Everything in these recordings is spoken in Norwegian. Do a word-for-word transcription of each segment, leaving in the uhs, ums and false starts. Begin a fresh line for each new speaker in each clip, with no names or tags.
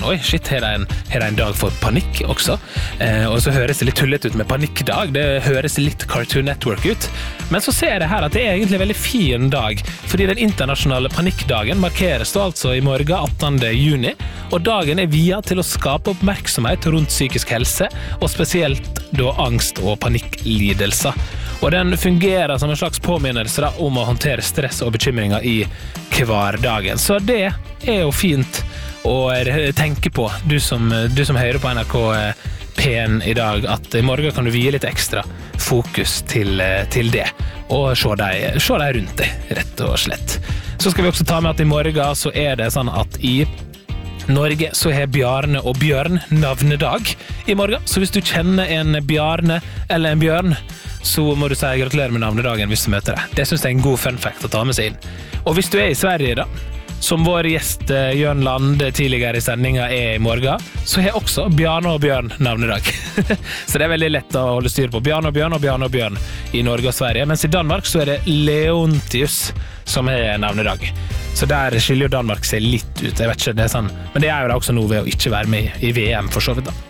oi, shit, her er en, her er en dag for panikk også. Eh, og så høres det litt tullet ut med panikkdag, det høres litt Cartoon Network ut. Men så ser jeg her at det er egentlig en veldig fin dag, fordi den internasjonale panikkdagen markeres da altså i morgen attende juni, og dagen er via til å skape oppmerksomhet rundt psykisk helse, og spesielt da angst og panikklidelser. Og den fungerer som en slags påminnelse da, om å håndtere stress og bekymringer i hverdagen. Så det er jo fint å tenke på, du som, du som hører på N R K P en i dag, at i morgen kan du vie litt ekstra fokus til, til det, og se deg, se deg rundt deg, rett og slett. Så skal vi også ta med at i morgen så er det sånn at i Norge så har Bjarne og Bjørn navnedag i morgen, så hvis du kjenner en Bjarne eller en Bjørn, så må du si gratulerer med navnedagen hvis du møter deg. Det synes jeg er en god fun fact å ta med seg inn. Og hvis du er i Sverige da, som vår gjest Jørn Lande tidligere i sendingen er i morgen, så har også Bjarne og Bjørn navnedag. Så det er veldig lett å holde styr på. Bjarne og Bjørn og Bjarne og Bjørn i Norge og Sverige, mens i Danmark så er det Leontius som har navnedag. Så der skiller jo Danmark seg litt ut, jeg vet ikke, det er sånn. Men det er jo da også noe ved å ikke være med i V M for så vidt da.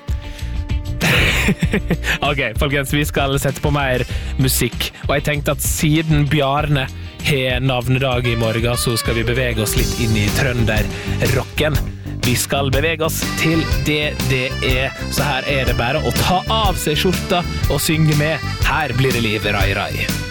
Ok, folkens, vi skal sette på mer musikk, og jeg tenkte at siden Bjarne har navnedag i morgen, så skal vi bevege oss litt inn i trønderrocken. Vi skal bevege oss til D D E, så her er det bare å ta av seg skjorta og synge med. Her blir det liv, rai rai.